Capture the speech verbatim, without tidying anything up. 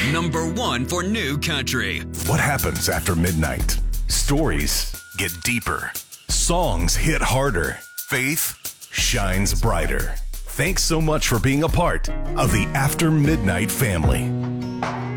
Number one for new country. What happens after midnight? Stories get deeper. Songs hit harder. Faith shines brighter. Thanks so much for being a part of the After Midnight family.